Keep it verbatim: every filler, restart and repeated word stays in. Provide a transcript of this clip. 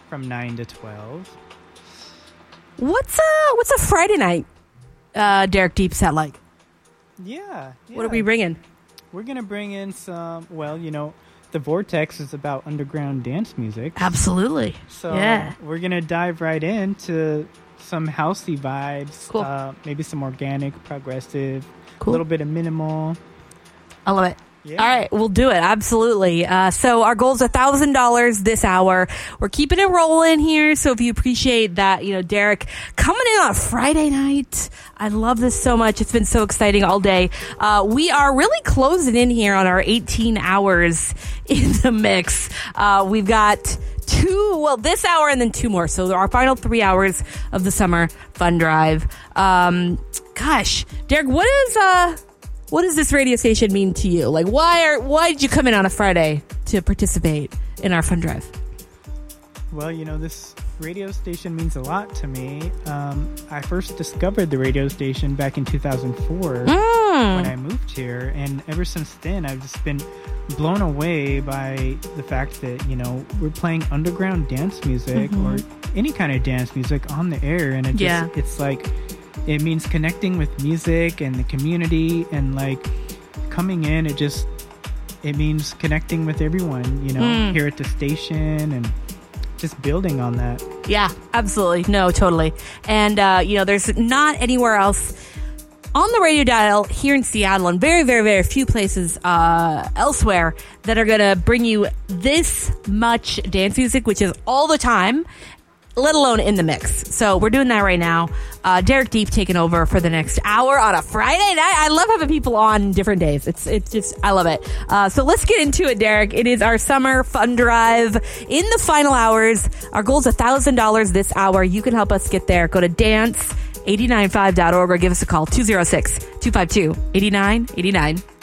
from nine to twelve. What's a what's a Friday night uh, Derek Deep set like? Yeah, yeah. What are we bringing? We're gonna bring in some. Well, you know, the Vortex is about underground dance music. Absolutely. So yeah. we're gonna dive right into some housey vibes. Cool. Uh, maybe some organic, progressive, Cool. a little bit of minimal. I love it. Yeah. All right, we'll do it. Absolutely. Uh, so our goal is one thousand dollars this hour. We're keeping it rolling here. So if you appreciate that, you know, Derek coming in on a Friday night. I love this so much. It's been so exciting all day. Uh, we are really closing in here on our eighteen hours in the mix. Uh, we've got two, well, this hour and then two more. So our final three hours of the summer fun drive. Um, gosh, Derek, what is, uh, what does this radio station mean to you? Like, why are why did you come in on a Friday to participate in our fun drive? Well, you know, this radio station means a lot to me. Um, I first discovered the radio station back in two thousand four Mm. when I moved here, and ever since then, I've just been blown away by the fact that, you know, we're playing underground dance music Mm-hmm. or any kind of dance music on the air, and it just Yeah. it's like it means connecting with music and the community, and like coming in, it just it means connecting with everyone, you know, Mm. here at the station, and just building on that. Yeah, absolutely. No, totally. And, uh, you know, there's not anywhere else on the radio dial here in Seattle, and very, very, very few places uh, elsewhere that are going to bring you this much dance music, which is all the time, let alone in the mix. So we're doing that right now. Uh, Derek Deep taking over for the next hour on a Friday night. I love having people on different days. It's it's just, I love it. Uh, so let's get into it, Derek. It is our summer fun drive in the final hours. Our goal is one thousand dollars this hour. You can help us get there. Go to dance eight nine five dot org or give us a call, two oh six, two five two, eight nine eight nine.